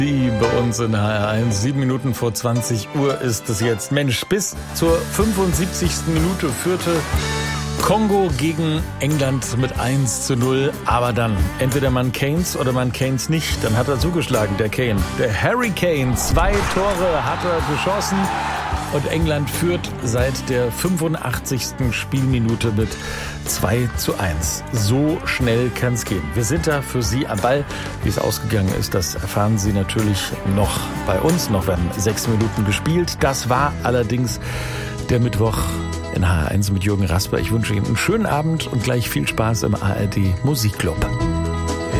Die bei uns in HR1, 7 Minuten vor 20 Uhr ist es jetzt. Mensch, bis zur 75. Minute führte Kongo gegen England mit 1:0. Aber dann, entweder man Kane's oder man Kane's nicht. Dann hat er zugeschlagen, der Kane. Der Harry Kane, 2 Tore hat er geschossen. Und England führt seit der 85. Spielminute mit 2:1. So schnell kann es gehen. Wir sind da für Sie am Ball. Wie es ausgegangen ist, das erfahren Sie natürlich noch bei uns. Noch werden 6 Minuten gespielt. Das war allerdings der Mittwoch in HR1 mit Jürgen Rasper. Ich wünsche Ihnen einen schönen Abend und gleich viel Spaß im ARD Musikclub.